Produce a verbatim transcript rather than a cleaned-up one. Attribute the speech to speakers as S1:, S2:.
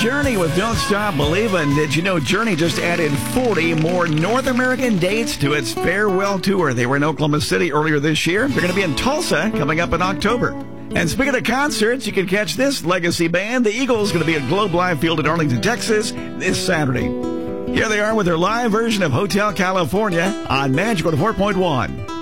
S1: Journey with Don't Stop Believin'. Did you know Journey just added forty more North American dates to its farewell tour? They were in Oklahoma City earlier this year. They're going to be in Tulsa coming up in October. And speaking of concerts, you can catch this legacy band. The Eagles going to be at Globe Life Field in Arlington, Texas this Saturday. Here they are with their live version of Hotel California on Magic four point one.